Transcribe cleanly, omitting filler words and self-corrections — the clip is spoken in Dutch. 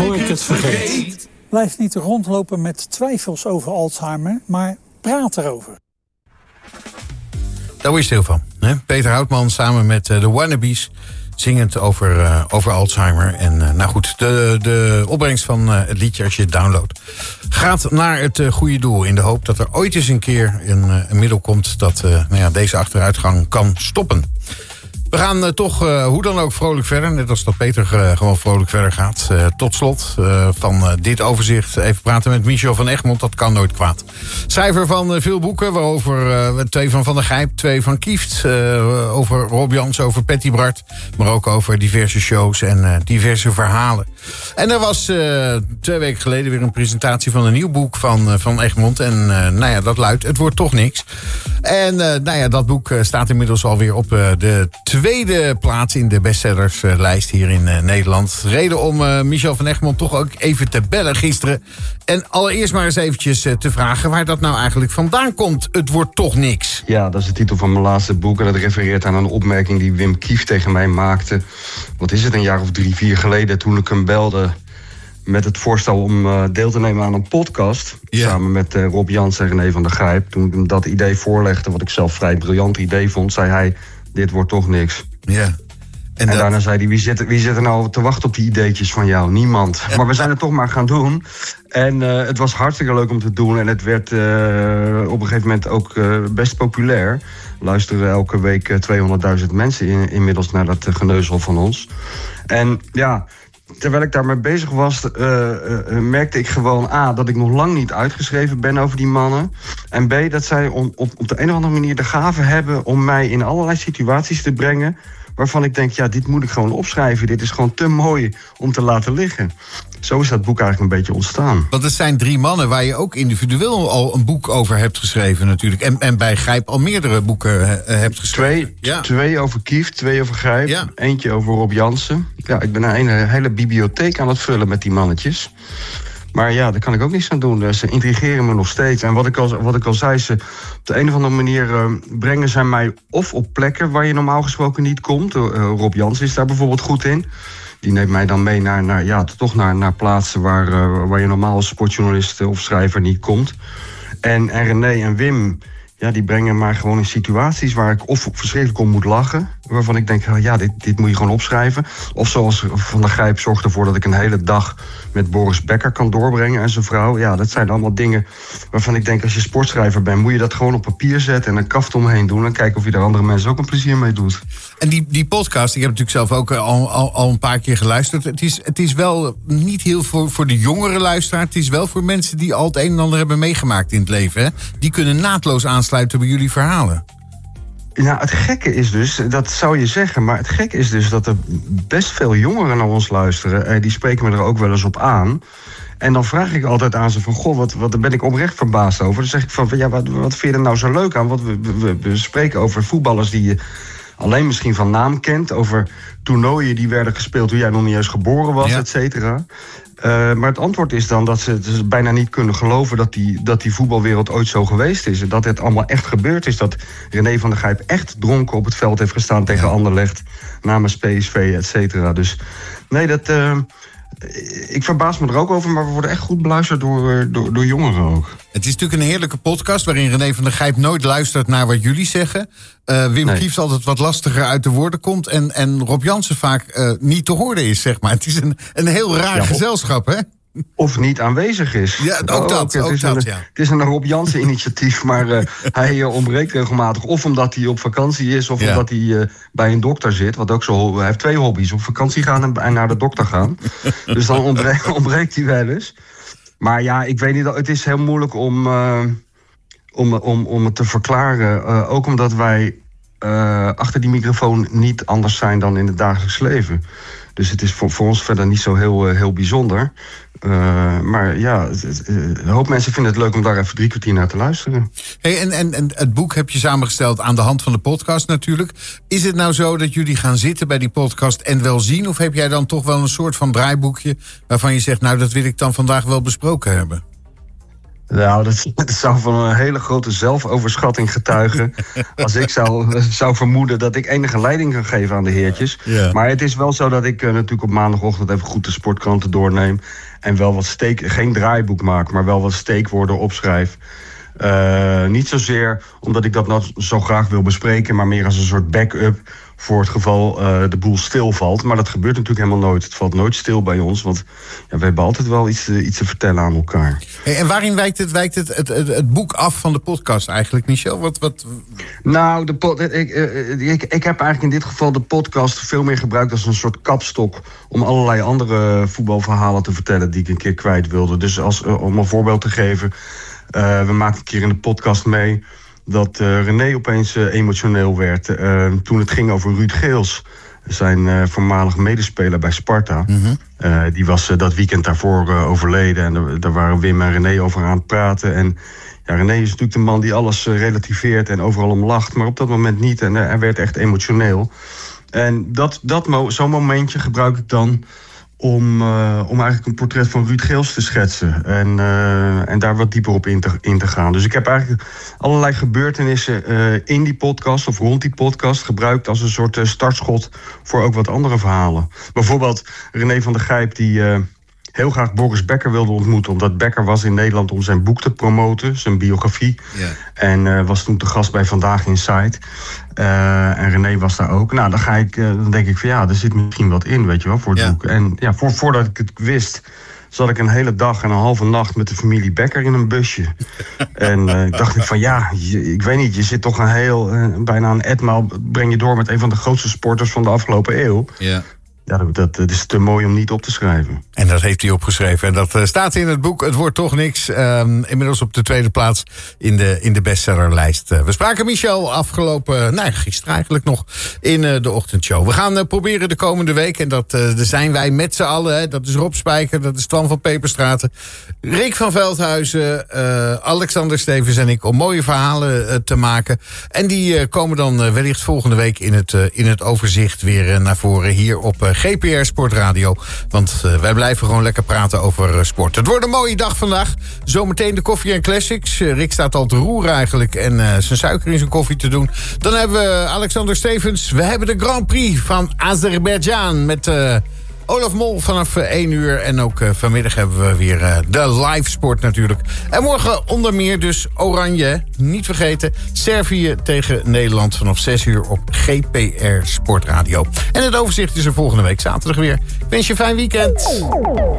voor ik het vergeet. Blijf niet rondlopen met twijfels over Alzheimer, maar praat erover. Daar word je stil van. Hè? Peter Houtman samen met de Wannabes zingend over Alzheimer. En nou goed, de opbrengst van het liedje, als je het downloadt, gaat naar het goede doel. In de hoop dat er ooit eens een keer een middel komt dat deze achteruitgang kan stoppen. We gaan toch hoe dan ook vrolijk verder. Net als dat Peter gewoon vrolijk verder gaat. Tot slot van dit overzicht even praten met Michel van Egmond. Dat kan nooit kwaad. Schrijver van veel boeken. Waarover 2 van Van der Gijp, 2 van Kieft. Over Rob Jans, over Patty Bart. Maar ook over diverse shows en diverse verhalen. En er was 2 weken geleden weer een presentatie van een nieuw boek van Egmond. En dat luidt Het wordt toch niks. En dat boek staat inmiddels alweer op de tweede plaats in de bestsellerslijst hier in Nederland. Reden om Michel van Egmond toch ook even te bellen gisteren. En allereerst maar eens eventjes te vragen waar dat nou eigenlijk vandaan komt. Het wordt toch niks. Ja, dat is de titel van mijn laatste boek. En dat refereert aan een opmerking die Wim Kieft tegen mij maakte. Wat is het, een jaar of 3, 4 geleden, toen ik hem belde met het voorstel om deel te nemen aan een podcast. Yeah. Samen met Rob Jans en René van der Gijp. Toen ik hem dat idee voorlegde, wat ik zelf vrij briljant idee vond, zei hij: dit wordt toch niks. Ja. Yeah. En daarna zei hij: wie zit er nou te wachten op die ideetjes van jou? Niemand. Maar we zijn het toch maar gaan doen. En het was hartstikke leuk om te doen. En het werd op een gegeven moment ook best populair. Luisteren elke week 200.000 mensen inmiddels naar dat geneuzel van ons. En ja, terwijl ik daarmee bezig was, merkte ik gewoon A, dat ik nog lang niet uitgeschreven ben over die mannen. En B, dat zij op de een of andere manier de gave hebben om mij in allerlei situaties te brengen waarvan ik denk, ja, dit moet ik gewoon opschrijven. Dit is gewoon te mooi om te laten liggen. Zo is dat boek eigenlijk een beetje ontstaan. Want het zijn 3 mannen waar je ook individueel al een boek over hebt geschreven natuurlijk. En bij Gijp al meerdere boeken hebt geschreven. 2 over Kieft, 2 over Gijp. Ja. Eentje over Rob Jansen. Ja, ik ben een hele bibliotheek aan het vullen met die mannetjes. Maar ja, daar kan ik ook niks aan doen. Ze intrigeren me nog steeds. En wat ik al zei, ze op de een of andere manier brengen zij mij of op plekken waar je normaal gesproken niet komt. Rob Jans is daar bijvoorbeeld goed in. Die neemt mij dan mee naar plaatsen waar je normaal als sportjournalist of schrijver niet komt. En René en Wim, ja, die brengen mij gewoon in situaties waar ik of verschrikkelijk om moet lachen, waarvan ik denk, ja, dit moet je gewoon opschrijven. Of zoals Van der Gijp zorgt ervoor dat ik een hele dag met Boris Becker kan doorbrengen en zijn vrouw. Ja, dat zijn allemaal dingen waarvan ik denk, als je sportschrijver bent, moet je dat gewoon op papier zetten en een kaft omheen doen en kijken of je daar andere mensen ook een plezier mee doet. En die podcast, ik heb natuurlijk zelf ook al een paar keer geluisterd. Het is wel niet heel voor de jongere luisteraar. Het is wel voor mensen die al het een en ander hebben meegemaakt in het leven. Hè? Die kunnen naadloos aansluiten bij jullie verhalen. Nou, het gekke is dus, dat zou je zeggen, maar het gekke is dus dat er best veel jongeren naar ons luisteren. Die spreken me er ook wel eens op aan. En dan vraag ik altijd aan ze van, goh, wat ben ik oprecht verbaasd over. Dan zeg ik van, ja, wat vind je er nou zo leuk aan? Want we spreken over voetballers die je alleen misschien van naam kent, over toernooien die werden gespeeld toen jij nog niet eens geboren was, et cetera. Maar het antwoord is dan dat ze dus bijna niet kunnen geloven dat die voetbalwereld ooit zo geweest is. En dat het allemaal echt gebeurd is. Dat René van der Gijp echt dronken op het veld heeft gestaan tegen Anderlecht namens PSV, et cetera. Dus nee, ik verbaas me er ook over, maar we worden echt goed beluisterd door jongeren ook. Het is natuurlijk een heerlijke podcast waarin René van der Gijp nooit luistert naar wat jullie zeggen. Wim Kieft altijd wat lastiger uit de woorden komt. En Rob Jansen vaak niet te horen is, zeg maar. Het is een heel raar gezelschap, hè? Of niet aanwezig is. Ja, ook dat. Het is een Rob Jansen initiatief, maar hij ontbreekt regelmatig. Of omdat hij op vakantie is, of omdat hij bij een dokter zit. Wat ook zo, hij heeft 2 hobby's. Op vakantie gaan en naar de dokter gaan. Dus dan ontbreekt hij wel eens. Maar ja, ik weet niet, het is heel moeilijk om het te verklaren. Ook omdat wij achter die microfoon niet anders zijn dan in het dagelijks leven. Dus het is voor ons verder niet zo heel bijzonder. Maar ja, een hoop mensen vinden het leuk om daar even 3 kwartier naar te luisteren. Hey, en het boek heb je samengesteld aan de hand van de podcast natuurlijk. Is het nou zo dat jullie gaan zitten bij die podcast en wel zien? Of heb jij dan toch wel een soort van draaiboekje waarvan je zegt, nou, dat wil ik dan vandaag wel besproken hebben? Nou, dat zou van een hele grote zelfoverschatting getuigen als ik zou vermoeden dat ik enige leiding kan geven aan de heertjes. Ja. Maar het is wel zo dat ik natuurlijk op maandagochtend even goed de sportkranten doorneem. En wel wat geen draaiboek maak, maar wel wat steekwoorden opschrijf. Niet zozeer omdat ik dat nou zo graag wil bespreken, maar meer als een soort backup voor het geval de boel stilvalt. Maar dat gebeurt natuurlijk helemaal nooit. Het valt nooit stil bij ons, want we hebben altijd wel iets te vertellen aan elkaar. En waarin wijkt het boek af van de podcast eigenlijk, Michel? Wat... Nou, ik heb eigenlijk in dit geval de podcast veel meer gebruikt als een soort kapstok om allerlei andere voetbalverhalen te vertellen die ik een keer kwijt wilde. Dus om een voorbeeld te geven, we maakten een keer in de podcast mee dat René opeens emotioneel werd toen het ging over Ruud Geels, zijn voormalig medespeler bij Sparta. Mm-hmm. Die was dat weekend daarvoor overleden en daar waren Wim en René over aan het praten. En ja, René is natuurlijk de man die alles relativeert en overal om lacht, maar op dat moment niet. En hij werd echt emotioneel. En zo'n momentje gebruik ik dan om eigenlijk een portret van Ruud Geels te schetsen. En daar wat dieper op in te gaan. Dus ik heb eigenlijk allerlei gebeurtenissen in die podcast of rond die podcast gebruikt als een soort startschot voor ook wat andere verhalen. Bijvoorbeeld René van der Gijp die heel graag Boris Becker wilde ontmoeten, omdat Becker was in Nederland om zijn boek te promoten, zijn biografie. Yeah. En was toen te gast bij Vandaag Inside. En René was daar ook. Nou, dan denk ik van ja, er zit misschien wat in, weet je wel, voor het boek. En ja, voordat ik het wist, zat ik een hele dag en een halve nacht met de familie Becker in een busje. En dacht ik van ja, ik weet niet, je zit toch bijna een etmaal breng je door met een van de grootste sporters van de afgelopen eeuw. Ja. Ja, dat is te mooi om niet op te schrijven. En dat heeft hij opgeschreven. En dat staat in het boek Het Wordt Toch Niks. Inmiddels op de tweede plaats in de bestsellerlijst. We spraken Michel gisteren eigenlijk nog in de ochtendshow. We gaan proberen de komende week. En dat zijn wij met z'n allen. Hè. Dat is Rob Spijker, dat is Twan van Peperstraten, Rick van Veldhuizen, Alexander Stevens en ik, om mooie verhalen te maken. En die komen dan wellicht volgende week in het overzicht weer naar voren hier op GPR Sportradio. Want wij blijven gewoon lekker praten over sport. Het wordt een mooie dag vandaag. Zometeen de koffie en classics. Rick staat al te roeren eigenlijk en zijn suiker in zijn koffie te doen. Dan hebben we Alexander Stevens. We hebben de Grand Prix van Azerbeidzjan met Olaf Mol vanaf 1 uur. En ook vanmiddag hebben we weer de live sport natuurlijk. En morgen onder meer dus Oranje. Niet vergeten, Servië tegen Nederland vanaf 6 uur op GPR Sportradio. En het overzicht is er volgende week zaterdag weer. Ik wens je een fijn weekend.